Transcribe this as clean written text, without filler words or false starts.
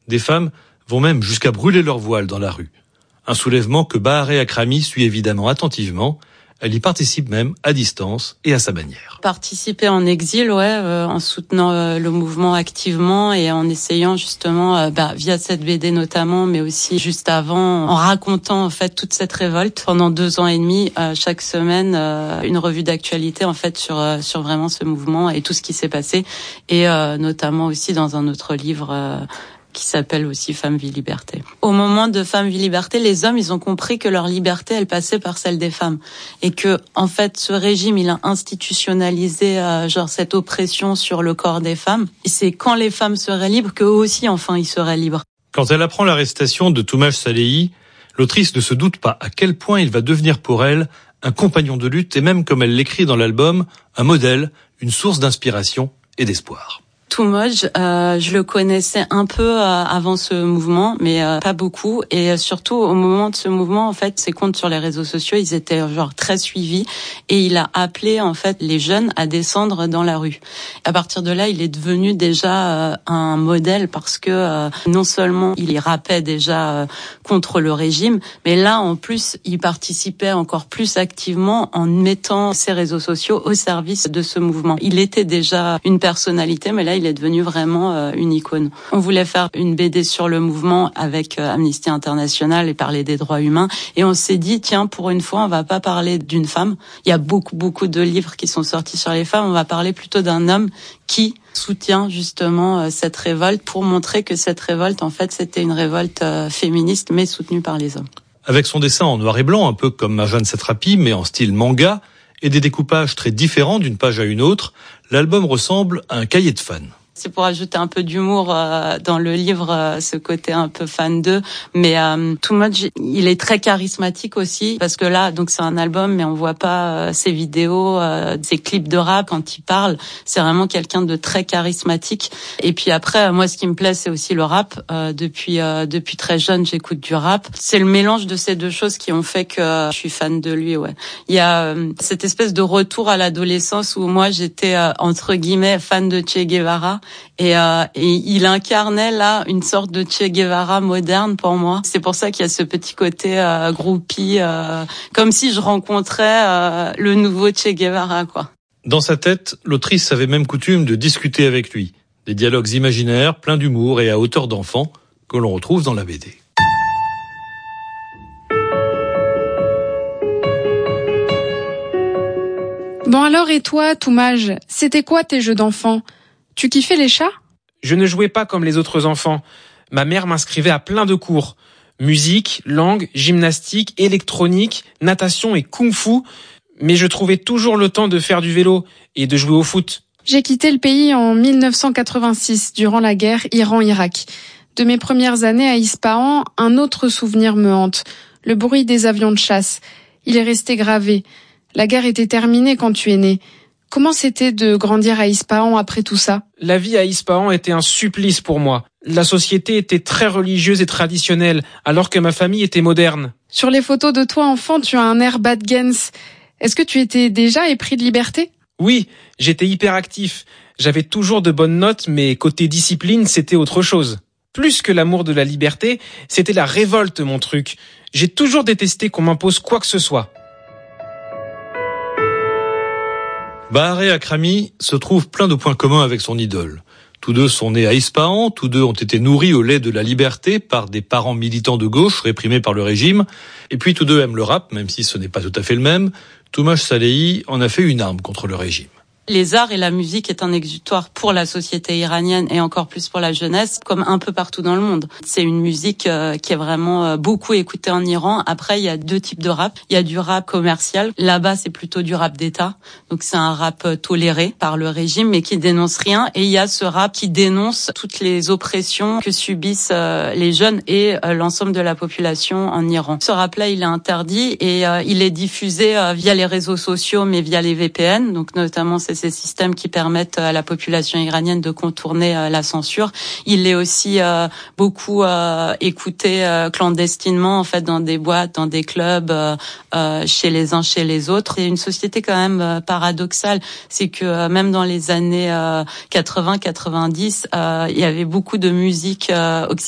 Des femmes vont même jusqu'à brûler leur voile dans la rue. Un soulèvement que Bahareh Akrami suit évidemment attentivement. Elle y participe même à distance et à sa manière. Participer en exil, en soutenant le mouvement activement et en essayant justement, via cette BD notamment, mais aussi juste avant, en racontant en fait toute cette révolte pendant 2 ans et demi, chaque semaine, une revue d'actualité en fait sur vraiment ce mouvement et tout ce qui s'est passé, et notamment aussi dans un autre livre. Qui s'appelle aussi Femme, Vie, Liberté. Au moment de Femme, Vie, Liberté, les hommes, ils ont compris que leur liberté, elle passait par celle des femmes. Et que, en fait, ce régime, il a institutionnalisé, cette oppression sur le corps des femmes. Et c'est quand les femmes seraient libres qu'eux aussi, enfin, ils seraient libres. Quand elle apprend l'arrestation de Toumaj Salehi, l'autrice ne se doute pas à quel point il va devenir pour elle un compagnon de lutte et même, comme elle l'écrit dans l'album, un modèle, une source d'inspiration et d'espoir. Toumaj, je le connaissais un peu avant ce mouvement, mais pas beaucoup. Et surtout, au moment de ce mouvement, en fait, ses comptes sur les réseaux sociaux, ils étaient très suivis. Et il a appelé, en fait, les jeunes à descendre dans la rue. À partir de là, il est devenu déjà un modèle parce que non seulement il rappait déjà contre le régime, mais là, en plus, il participait encore plus activement en mettant ses réseaux sociaux au service de ce mouvement. Il était déjà une personnalité, mais là, il est devenu vraiment une icône. On voulait faire une BD sur le mouvement avec Amnesty International et parler des droits humains. Et on s'est dit, tiens, pour une fois, on va pas parler d'une femme. Il y a beaucoup de livres qui sont sortis sur les femmes. On va parler plutôt d'un homme qui soutient justement cette révolte pour montrer que cette révolte, en fait, c'était une révolte féministe, mais soutenue par les hommes. Avec son dessin en noir et blanc, un peu comme Marjane Satrapi, mais en style manga, et des découpages très différents d'une page à une autre, l'album ressemble à un cahier de fans. C'est pour ajouter un peu d'humour dans le livre, ce côté un peu fan d'eux. Mais Toumaj, il est très charismatique aussi, parce que là, donc c'est un album, mais on voit pas ses vidéos, ses clips de rap quand il parle. C'est vraiment quelqu'un de très charismatique. Et puis après, moi, ce qui me plaît, c'est aussi le rap. Depuis très jeune, j'écoute du rap. C'est le mélange de ces deux choses qui ont fait que je suis fan de lui. Ouais, il y a cette espèce de retour à l'adolescence où moi, j'étais entre guillemets fan de Che Guevara. Et il incarnait là une sorte de Che Guevara moderne pour moi. C'est pour ça qu'il y a ce petit côté groupie, comme si je rencontrais le nouveau Che Guevara, quoi. Dans sa tête, l'autrice avait même coutume de discuter avec lui. Des dialogues imaginaires, pleins d'humour et à hauteur d'enfant, que l'on retrouve dans la BD. Bon alors, et toi, Toumaj, c'était quoi tes jeux d'enfant ? Tu kiffais les chats ? Je ne jouais pas comme les autres enfants. Ma mère m'inscrivait à plein de cours. Musique, langue, gymnastique, électronique, natation et kung-fu. Mais je trouvais toujours le temps de faire du vélo et de jouer au foot. J'ai quitté le pays en 1986, durant la guerre Iran-Irak. De mes premières années à Ispahan, un autre souvenir me hante. Le bruit des avions de chasse. Il est resté gravé. La guerre était terminée quand tu es né. Comment c'était de grandir à Ispahan après tout ça ? La vie à Ispahan était un supplice pour moi. La société était très religieuse et traditionnelle, alors que ma famille était moderne. Sur les photos de toi enfant, tu as un air Bad Gens. Est-ce que tu étais déjà épris de liberté ? Oui, j'étais hyper actif. J'avais toujours de bonnes notes, mais côté discipline, c'était autre chose. Plus que l'amour de la liberté, c'était la révolte, mon truc. J'ai toujours détesté qu'on m'impose quoi que ce soit. Bahareh Akrami se trouve plein de points communs avec son idole. Tous deux sont nés à Ispahan, tous deux ont été nourris au lait de la liberté par des parents militants de gauche réprimés par le régime. Et puis tous deux aiment le rap, même si ce n'est pas tout à fait le même. Toumaj Salehi en a fait une arme contre le régime. Les arts et la musique est un exutoire pour la société iranienne et encore plus pour la jeunesse, comme un peu partout dans le monde. C'est une musique qui est vraiment beaucoup écoutée en Iran. Après, il y a 2 types de rap. Il y a du rap commercial. Là-bas, c'est plutôt du rap d'État. Donc, c'est un rap toléré par le régime, mais qui dénonce rien. Et il y a ce rap qui dénonce toutes les oppressions que subissent les jeunes et l'ensemble de la population en Iran. Ce rap-là, il est interdit et il est diffusé via les réseaux sociaux, mais via les VPN. Donc, notamment, c'est ces systèmes qui permettent à la population iranienne de contourner la censure. Il est aussi beaucoup écouté clandestinement, en fait, dans des boîtes, dans des clubs, chez les uns, chez les autres. C'est une société quand même paradoxale. C'est que même dans les années 80-90, il y avait beaucoup de musique occidentale